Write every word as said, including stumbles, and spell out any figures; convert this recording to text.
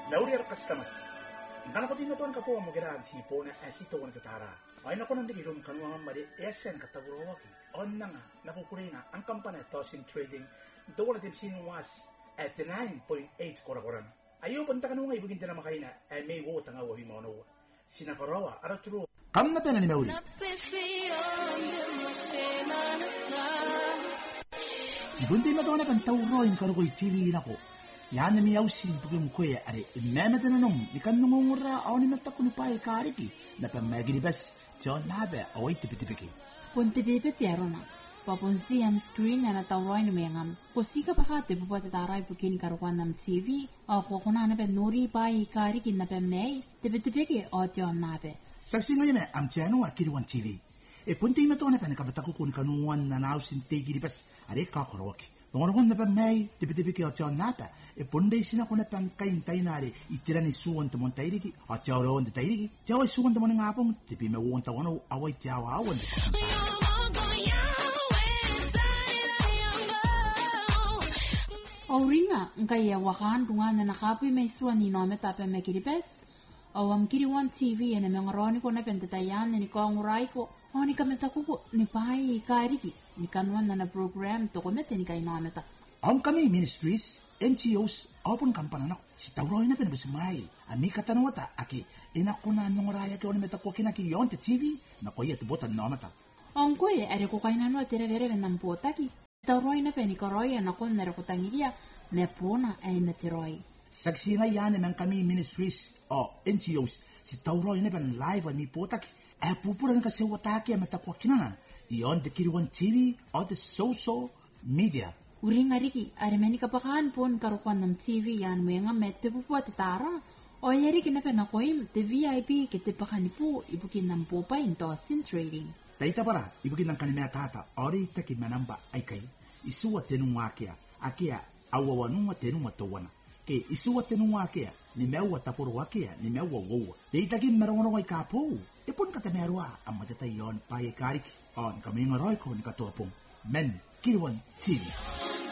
Naurier customers. Nana ko din naton kapo mo gira si po na asito wan tatara. Ay nako nang digirum kanwa mari esen katagurowaki. On na nga napupuri nga ang kampanya Tosin Trading doon natin sinuwas at nine point eight korakoran. Ayaw punta ka nung nga ibugin na makaina ay may wo tanga wahi mo no. Sinakarawa araturo. Kam na pena ni Mauri. Sigunti magana kan tawroin karugoy T V nako. Yan na miyaw sinipagin ko eh, are imemete na nung, ikan nungungura, aw ni matakunupay kariki, na pamagiribas, John Labe, away tipitipiki. Puntipipit yaro na, papunsi am screen na natawroy na mayangam, posika pa kate pupatataray pukin karuan ng T V, o kukuna na penuri pa kariki na pamay, tipitipiki o John Labe. Saksi ngayon na, am tiyano akiriwan T V. E punti mato na panakabatakukun kanuan na nausin tigiribas, are kakurwaki. Tungkol na pa may tipi-tipi o John Napa, e punday sina ko na pang kain tayo nari, itira ni suwan tamon tayo riki, o tiyaw rawan tayo riki, tiyaw ay suwan tamon ng apong, tipi may uwan tawan o away tiyaw awan. O ringa, kaya wakan tunga na nakapoy may suwan ni Nome tape may kiripes, o ang kiriwan T V na mga roni ko na pentatayan ni ko ang uray ko, o ni kameta ko po, ni pahay kariki, ni kanuan na na program to komete ni kay Nome ta. Ang kami ministries, N G Os, opon kampanan ako, si Tauroy na pinabasimay, ami katanawata, aki, inako na nung raya ko na meta ko kinaki yon te T V, na ko yet botan Nome ta. Ang ko eh, ari ko kay nano at tira-vere venang pota ki, Tauroy na penikoroy, anako na rakutangiria, me puna ay metiroy. Saksi nga yan naman kami ministries o N G Os, si Tauroy na pan live at mi potak, ay pupuran kasi wataki ang matakwa kinana, iyon te kiriwan T V o te social media. Uring ariki, arimeni kapakaan pon karukuan ng T V yan mo yung mette pupu at tara, o yari kinapan ako im, te V I P kete pakanipu, ibukin ng pupa in Tosin Trading. Taita para, ibukin ng kanimea tata, ori taki manamba ay kay, isuwa tenung akia, akia, awawanunga tenung atawana. Ke isuwa tenunga kia ni mewa tapuro kia ni mewa wowa de itagin merongo ay kapo ipon katamerwa ang matatayon paye karik on kami ngaroy ko ni katopong men kirwan T V.